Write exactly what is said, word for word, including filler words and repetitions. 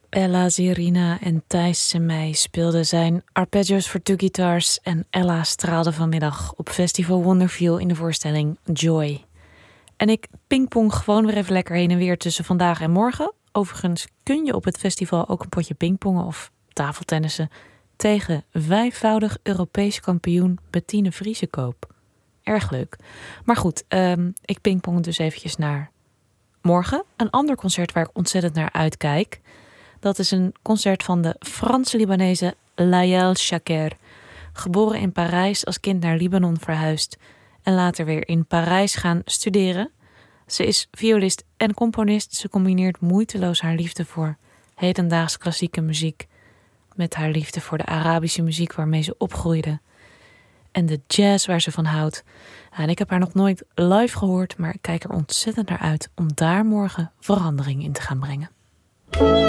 Ella Zirina en Thijs Semij speelden zijn Arpeggios for Two Guitars en Ella straalde vanmiddag op Festival Wonderfeel in de voorstelling Joy. En ik pingpong gewoon weer even lekker heen en weer tussen vandaag en morgen. Overigens kun je op het festival ook een potje pingpongen of tafeltennissen tegen vijfvoudig Europees kampioen Bettine Vriesekoop. Erg leuk. Maar goed, um, ik pingpong dus eventjes naar morgen. Een ander concert waar ik ontzettend naar uitkijk. Dat is een concert van de Franse-Libanese Layel Chaker. Geboren in Parijs, als kind naar Libanon verhuisd en later weer in Parijs gaan studeren. Ze is violist en componist. Ze combineert moeiteloos haar liefde voor hedendaags klassieke muziek met haar liefde voor de Arabische muziek waarmee ze opgroeide en de jazz waar ze van houdt. En ik heb haar nog nooit live gehoord, maar ik kijk er ontzettend naar uit om daar morgen verandering in te gaan brengen.